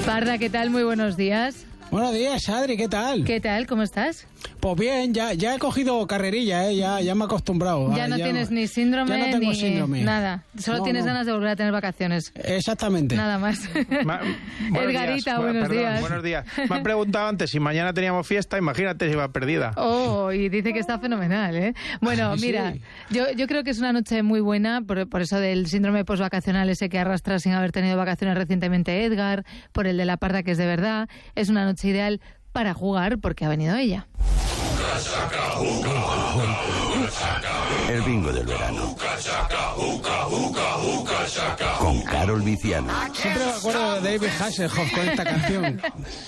Parda, ¿qué tal? Muy buenos días. Buenos días, Adri, ¿qué tal? ¿Qué tal? ¿Cómo estás? Pues bien, ya he cogido carrerilla, ya me he acostumbrado. Ya no tienes ni síndrome, ya no tengo síndrome. Nada. Solo tienes ganas de volver a tener vacaciones. Exactamente. Nada más. Edgarita, buenos días. Buenos días. Me han preguntado antes si mañana teníamos fiesta, imagínate si iba perdida. Oh, y dice que está fenomenal, ¿eh? Bueno, mira, sí. yo creo que es una noche muy buena por eso del síndrome postvacacional ese que arrastra sin haber tenido vacaciones recientemente Edgar, por el de la Parda que es de verdad. Es una noche ideal para jugar porque ha venido ella. El bingo del verano. Con Carol Viciano. Siempre me acuerdo de David Hasselhoff con esta canción.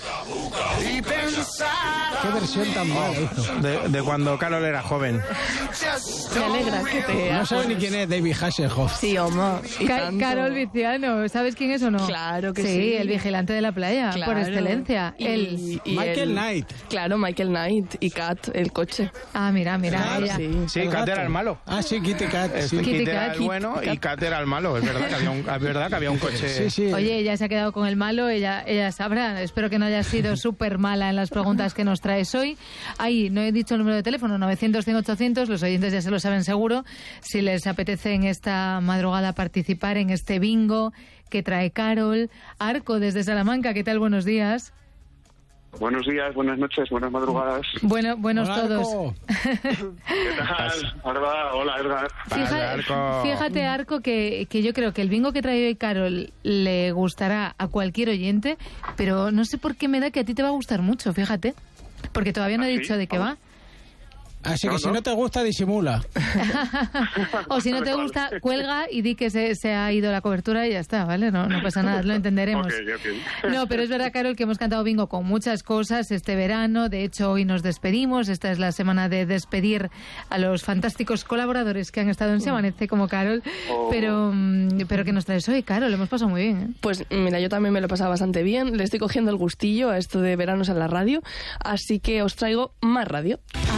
Qué versión tan mala hizo. De cuando Carol era joven. Me alegra que te... No sabe ni quién es David Hasselhoff. Sí, Oma. Carol Viciano, ¿sabes quién es o no? Claro que sí. El vigilante de la playa, Claro. por excelencia. Y Michael Knight. Claro, Michael Knight y Kat, el coche. Ah, mira, Claro, ella. Sí, Kat era el malo. Ah, sí, Kitty Cat. Sí. Kitty Kit era Kat. el bueno y Kat era el malo. Es verdad que había un coche. Sí. Oye, ella se ha quedado con el malo, ella sabrá. Espero que no haya sido súper mala en las preguntas que nos traes hoy. Ahí, no he dicho el número de teléfono, 900-100-800, los oyentes ya se lo saben seguro. Si les apetece en esta madrugada participar en este bingo que trae Carol. Arco, desde Salamanca, ¿qué tal? Buenos días. Buenos días, buenas noches, buenas madrugadas. Bueno, buenos Hola, todos. Arco. ¿Qué tal? Arda, hola, Edgar. Fíjate, Arco, que yo creo que el bingo que trae hoy Carol le gustará a cualquier oyente, pero no sé por qué me da que a ti te va a gustar mucho, fíjate. Porque todavía no he ¿Ah, sí? dicho de qué va. Así que si no te gusta, disimula. O si no te gusta, cuelga y di que se ha ido la cobertura y ya está, ¿vale? No pasa nada, lo entenderemos. Ok. No, pero es verdad, Carol, que hemos cantado bingo con muchas cosas este verano. De hecho, hoy nos despedimos. Esta es la semana de despedir a los fantásticos colaboradores que han estado en Se Amanece como Carol. Pero ¿qué nos traes hoy, Carol? Lo hemos pasado muy bien, ¿eh? Pues mira, yo también me lo he pasado bastante bien. Le estoy cogiendo el gustillo a esto de veranos en la radio. Así que os traigo más radio.